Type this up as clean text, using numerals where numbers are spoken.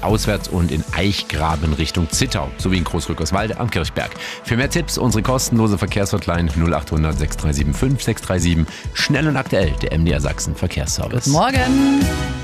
auswärts und in Eichgraben Richtung Zittau sowie in Großrückerswalde am Kirchberg. Für mehr Tipps unsere kostenlose Verkehrshotline 0800 6375 637. Schnell und aktuell, der MDR Sachsen Verkehrsservice. Guten Morgen.